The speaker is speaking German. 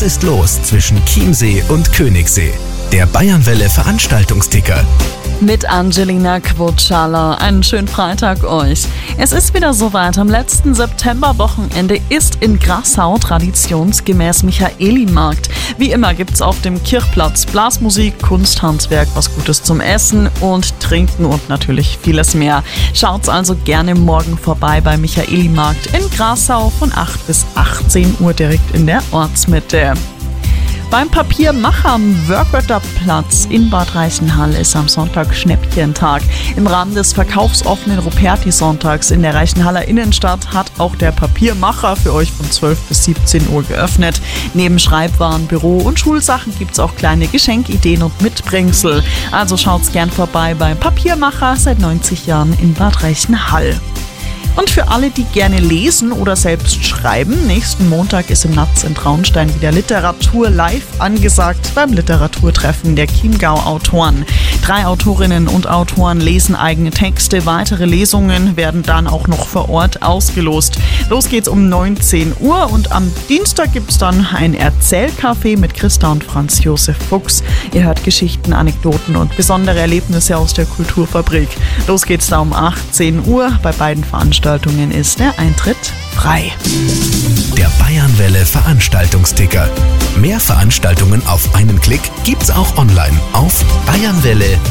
Was ist los zwischen Chiemsee und Königssee? Der Bayernwelle Veranstaltungsticker. Mit Angelina Quotschala. Einen schönen Freitag euch. Es ist wieder soweit. Am letzten Septemberwochenende ist in Grassau traditionsgemäß Michaelimarkt. Wie immer gibt's auf dem Kirchplatz Blasmusik, Kunsthandwerk, was Gutes zum Essen und Trinken und natürlich vieles mehr. Schaut's also gerne morgen vorbei bei Michaelimarkt in Grassau von 8 bis 18 Uhr direkt in der Ortsmitte. Beim Papiermacher am Wörgötterplatz in Bad Reichenhall ist am Sonntag Schnäppchentag. Im Rahmen des verkaufsoffenen Ruperti-Sonntags in der Reichenhaller Innenstadt hat auch der Papiermacher für euch von 12 bis 17 Uhr geöffnet. Neben Schreibwaren, Büro- und Schulsachen gibt's auch kleine Geschenkideen und Mitbringsel. Also schaut's gern vorbei beim Papiermacher seit 90 Jahren in Bad Reichenhall. Und für alle, die gerne lesen oder selbst schreiben, nächsten Montag ist im Natz in Traunstein wieder Literatur live angesagt beim Literaturtreffen der Chiemgau-Autoren. 3 Autorinnen und Autoren lesen eigene Texte. Weitere Lesungen werden dann auch noch vor Ort ausgelost. Los geht's um 19 Uhr und am Dienstag gibt's dann ein Erzählcafé mit Christa und Franz Josef Fuchs. Ihr hört Geschichten, Anekdoten und besondere Erlebnisse aus der Kulturfabrik. Los geht's da um 18 Uhr. Bei beiden Veranstaltungen ist der Eintritt frei. Der Bayernwelle Veranstaltungsticker. Mehr Veranstaltungen auf einen Klick gibt's auch online auf bayernwelle.at.